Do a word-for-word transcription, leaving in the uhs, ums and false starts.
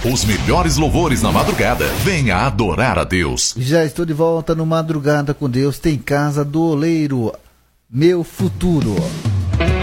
Os melhores louvores na madrugada. Venha adorar a Deus. Já estou de volta no Madrugada com Deus. Tem Casa do Oleiro, meu futuro.